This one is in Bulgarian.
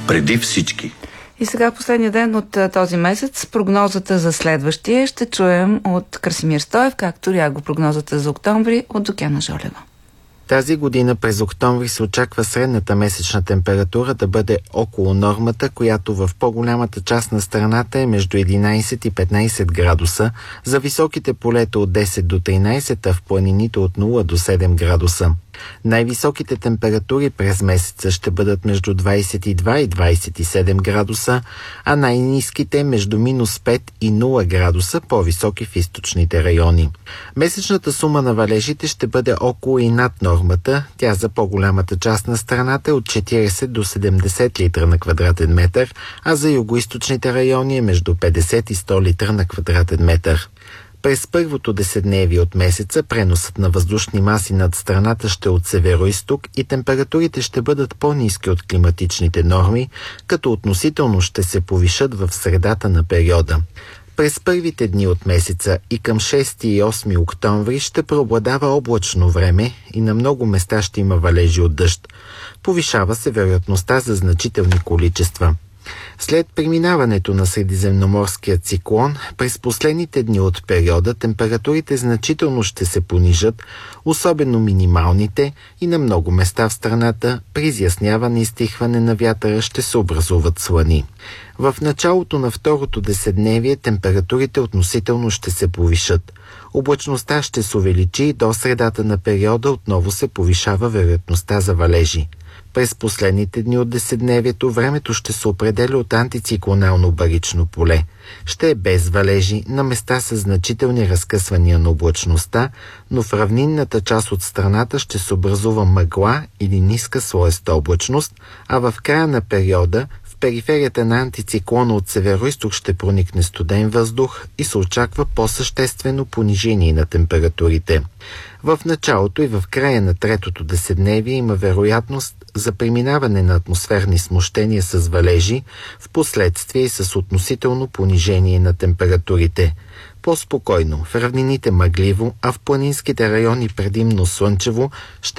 преди всички. И сега последния ден от този месец, прогнозата за следващия ще чуем от Красимир Стоев, както и прогнозата за октомври от Докяна Жолева. Тази година през октомври се очаква средната месечна температура да бъде около нормата, която в по-голямата част на страната е между 11 и 15 градуса, за високите полета от 10 до 13, а в планините от 0 до 7 градуса. Най-високите температури през месеца ще бъдат между 22 и 27 градуса, а най-ниските между минус 5 и 0 градуса, по-високи в източните райони. Месечната сума на валежите ще бъде около и над нормата. Тя за по-голямата част на страната е от 40 до 70 литра на квадратен метър, а за югоизточните райони е между 50 и 100 литра на квадратен метър. През първото десетдневие от месеца преносът на въздушни маси над страната ще е от северо-изток и температурите ще бъдат по-ниски от климатичните норми, като относително ще се повишат в средата на периода. През първите дни от месеца и към 6 и 8 октомври ще преобладава облачно време и на много места ще има валежи от дъжд. Повишава се вероятността за значителни количества. След преминаването на средиземноморския циклон, през последните дни от периода температурите значително ще се понижат, особено минималните, и на много места в страната при изясняване и стихване на вятъра ще се образуват слани. В началото на второто десетдневие температурите относително ще се повишат. Облачността ще се увеличи и до средата на периода отново се повишава вероятността за валежи. През последните дни от десетдневието времето ще се определя от антициклонално барично поле. Ще е без валежи, на места с значителни разкъсвания на облачността, но в равнинната част от страната ще се образува мъгла или ниска слоеста облачност, а в края на периода в периферията на антициклона от североизток ще проникне студен въздух и се очаква по-съществено понижение на температурите. В началото и в края на третото десетдневие има вероятност за преминаване на атмосферни смущения с валежи, в последствие и с относително понижение на температурите. По-спокойно, в равнините мъгливо, а в планинските райони предимно слънчево, ще